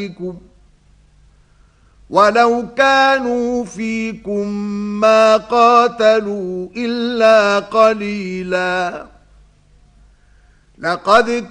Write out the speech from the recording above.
نسائكم ولو كانوا فيكم ما قاتلوا إلا قليلا لقد